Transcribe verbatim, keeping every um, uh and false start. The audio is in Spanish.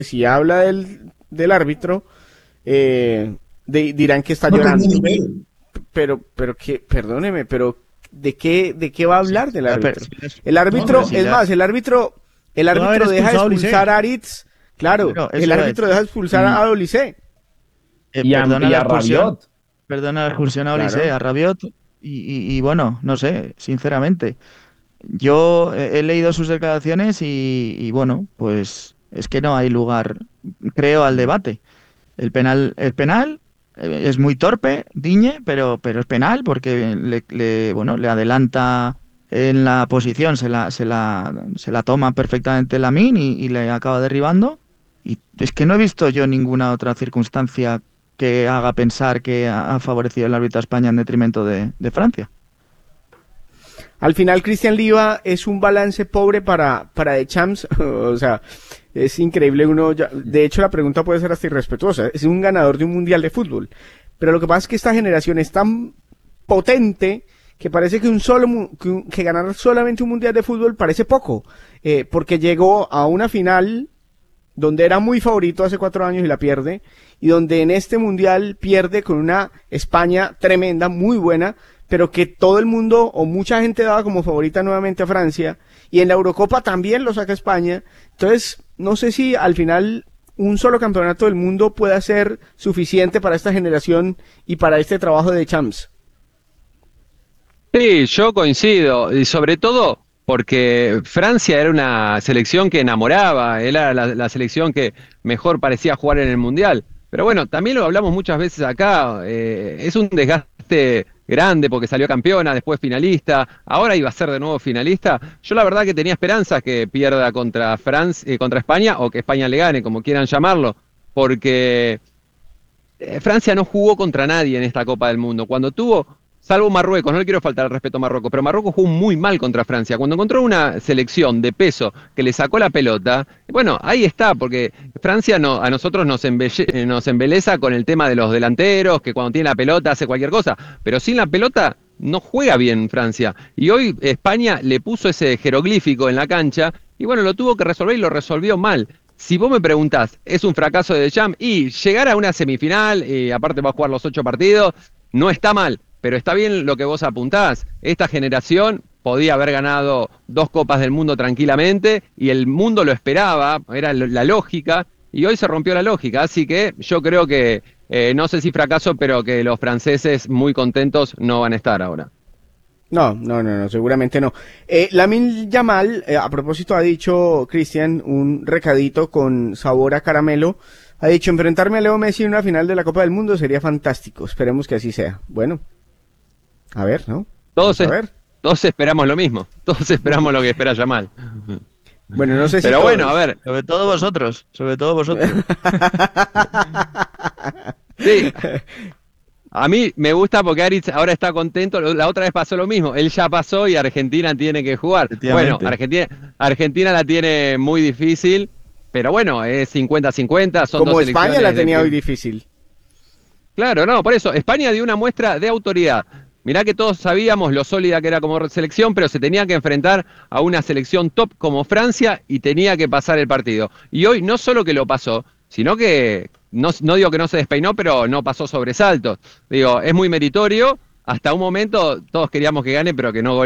si habla del, del árbitro, eh, de- dirán que está No tenía llorando. nivel. Pero, pero que, perdóneme, pero ¿de qué, de qué va a Sí, hablar del la per- árbitro? sí, es- El No, pero árbitro, si no. es la- más, el árbitro, el pudo haber árbitro deja de expulsado a expulsar Olise. a Aritz, claro, Claro, el eso iba a árbitro deja decir. de expulsar Y, a Olise, Eh, y, a, perdona y la a expulsión, Rabiot. perdona la expulsión a Olise, claro. a Rabiot, y, y- y bueno, no sé, sinceramente. Yo he, he leído sus declaraciones y, y bueno, pues es que no hay lugar, creo, al debate. El penal, el penal eh, es muy torpe, Diñe, pero, pero es penal porque le, le, bueno, le adelanta en la posición, se la, se la, se la toma perfectamente Lamine y, y le acaba derribando. Y es que no he visto yo ninguna otra circunstancia que haga pensar que ha, ha favorecido el árbitro a España en detrimento de, de Francia. Al final, Cristian Liva es un balance pobre para, para The Champs. O sea, es increíble uno. Ya- de hecho, la pregunta puede ser hasta irrespetuosa. Es un ganador de un mundial de fútbol. Pero lo que pasa es que esta generación es tan potente que parece que un solo mu- que, un- que ganar solamente un mundial de fútbol parece poco. Eh, porque llegó a una final donde era muy favorito hace cuatro años y la pierde, y donde en este mundial pierde con una España tremenda, muy buena, pero que todo el mundo o mucha gente daba como favorita nuevamente a Francia, y en la Eurocopa también lo saca España. Entonces, no sé si al final un solo campeonato del mundo pueda ser suficiente para esta generación y para este trabajo de Champs. Sí, yo coincido, y sobre todo porque Francia era una selección que enamoraba, era la, la selección que mejor parecía jugar en el Mundial. Pero bueno, también lo hablamos muchas veces acá, eh, es un desgaste grande porque salió campeona, después finalista, ahora iba a ser de nuevo finalista. Yo la verdad que tenía esperanzas que pierda contra Francia, eh, contra España o que España le gane, como quieran llamarlo, porque eh, Francia no jugó contra nadie en esta Copa del Mundo. Cuando tuvo, salvo Marruecos, no le quiero faltar el respeto a Marruecos, pero Marruecos jugó muy mal contra Francia. Cuando encontró una selección de peso que le sacó la pelota, bueno, ahí está, porque Francia no, a nosotros nos, embelle, eh, nos embeleza con el tema de los delanteros, que cuando tiene la pelota hace cualquier cosa, pero sin la pelota no juega bien Francia. Y hoy España le puso ese jeroglífico en la cancha y bueno, lo tuvo que resolver y lo resolvió mal. Si vos me preguntás, ¿es un fracaso de Deschamps? Y llegar a una semifinal, y aparte va a jugar los ocho partidos, no está mal, pero está bien lo que vos apuntás. Esta generación podía haber ganado dos Copas del Mundo tranquilamente y el mundo lo esperaba, era la lógica, y hoy se rompió la lógica. Así que yo creo que, eh, no sé si fracaso, pero que los franceses muy contentos no van a estar ahora. No, no, no, no, seguramente no. Eh, Lamine Yamal, eh, a propósito, ha dicho, Cristian, un recadito con sabor a caramelo. Ha dicho, enfrentarme a Leo Messi en una final de la Copa del Mundo sería fantástico. Esperemos que así sea. Bueno, a ver, ¿no? Todos, Vamos a es- ver. todos esperamos lo mismo, todos esperamos lo que espera Yamal. Bueno, no sé si Pero bueno, a todos. ver, Sobre todo vosotros, sobre todo vosotros. sí, a mí me gusta porque Aritz ahora está contento. La otra vez pasó lo mismo. Él ya pasó y Argentina tiene que jugar. Bueno, Efectivamente. Argentina, Argentina la tiene muy difícil, pero bueno, es cincuenta cincuenta, son dos Como España la selecciones de tenía hoy prim- difícil. Claro, no, por eso, España dio una muestra de autoridad. Mirá que todos sabíamos lo sólida que era como selección, pero se tenía que enfrentar a una selección top como Francia y tenía que pasar el partido. Y hoy no solo que lo pasó, sino que, no, no digo que no se despeinó, pero no pasó sobresaltos. Digo, es muy meritorio. Hasta un momento todos queríamos que gane, pero que no